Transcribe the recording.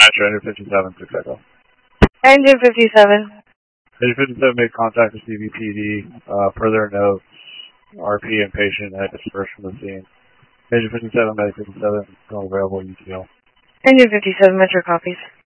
Metro, Engine 57, 6 Echo. Engine 57. Engine 57 made contact with CBPD. Further note, RP and patient had dispersed from the scene. Engine 57, Medic 57, still available UTL. Engine 57, Metro copies.